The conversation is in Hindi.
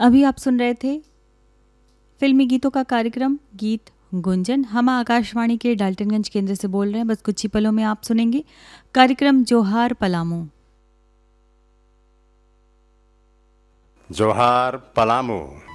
अभी आप सुन रहे थे फिल्मी गीतों का कार्यक्रम गीत गुंजन। हम आकाशवाणी के डाल्टनगंज केंद्र से बोल रहे हैं। बस कुछ ही पलों में आप सुनेंगे कार्यक्रम जोहार पलामू। जोहार पलामू।